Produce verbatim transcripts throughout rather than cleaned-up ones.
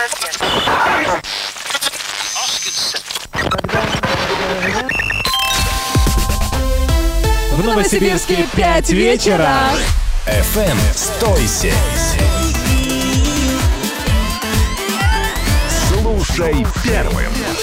В Новосибирске пять вечера. эф эм сто семь. Слушай первым.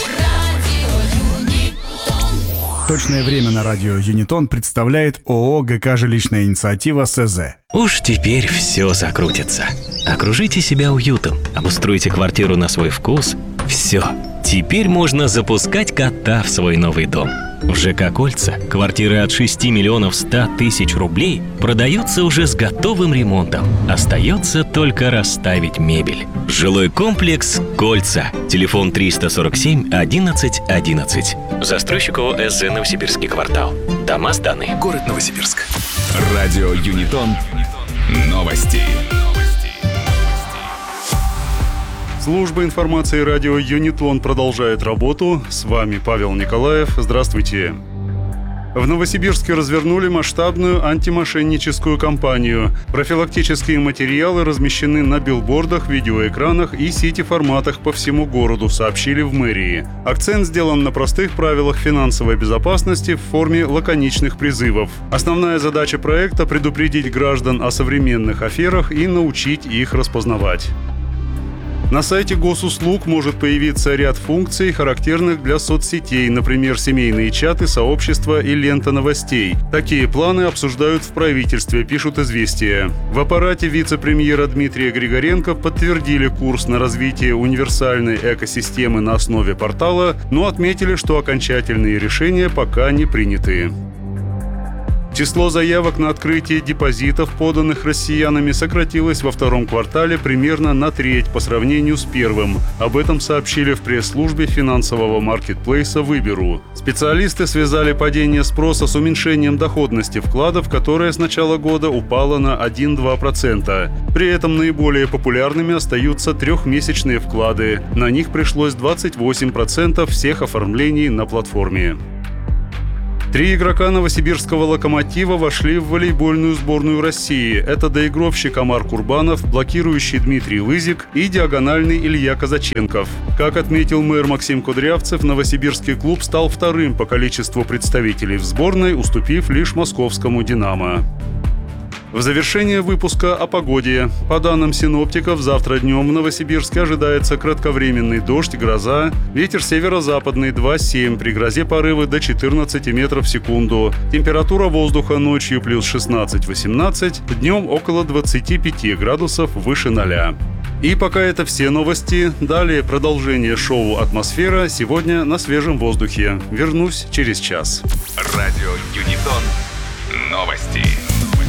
Точное время на радио Юнитон представляет ООО ГК «Жилищная инициатива» СЗ. Уж теперь все закрутится. Окружите себя уютом, обустройте квартиру на свой вкус. Все. Теперь можно запускать кота в свой новый дом. В ЖК «Кольца» квартиры от шести миллионов ста тысяч рублей продаются уже с готовым ремонтом. Остается только расставить мебель. Жилой комплекс «Кольца». Телефон триста сорок семь одиннадцать одиннадцать. Застройщик ООО СЗ «Новосибирский квартал». Дома сданы. Город Новосибирск. Радио Юнитон. Новости. Служба информации радио Юнитон продолжает работу. С вами Павел Николаев. Здравствуйте. В Новосибирске развернули масштабную антимошенническую кампанию. Профилактические материалы размещены на билбордах, видеоэкранах и сити-форматах по всему городу, сообщили в мэрии. Акцент сделан на простых правилах финансовой безопасности в форме лаконичных призывов. Основная задача проекта – предупредить граждан о современных аферах и научить их распознавать. На сайте госуслуг может появиться ряд функций, характерных для соцсетей, например, семейные чаты, сообщества и лента новостей. Такие планы обсуждают в правительстве, пишут «Известия». В аппарате вице-премьера Дмитрия Григоренко подтвердили курс на развитие универсальной экосистемы на основе портала, но отметили, что окончательные решения пока не приняты. Число заявок на открытие депозитов, поданных россиянами, сократилось во втором квартале примерно на треть по сравнению с первым. Об этом сообщили в пресс-службе финансового маркетплейса «Выберу». Специалисты связали падение спроса с уменьшением доходности вкладов, которая с начала года упала на один-два процента. При этом наиболее популярными остаются трехмесячные вклады. На них пришлось двадцать восемь процентов всех оформлений на платформе. Три игрока новосибирского «Локомотива» вошли в волейбольную сборную России. Это доигровщик Амар Курбанов, блокирующий Дмитрий Лызик и диагональный Илья Казаченков. Как отметил мэр Максим Кудрявцев, новосибирский клуб стал вторым по количеству представителей в сборной, уступив лишь московскому «Динамо». В завершение выпуска о погоде. По данным синоптиков, завтра днем в Новосибирске ожидается кратковременный дождь, гроза. Ветер северо-западный два-семь, при грозе порывы до четырнадцати метров в секунду. Температура воздуха ночью плюс шестнадцать-восемнадцать, днем около двадцати пяти градусов выше ноля. И пока это все новости. Далее продолжение шоу «Атмосфера» сегодня на свежем воздухе. Вернусь через час. Радио Юнитон. Новости.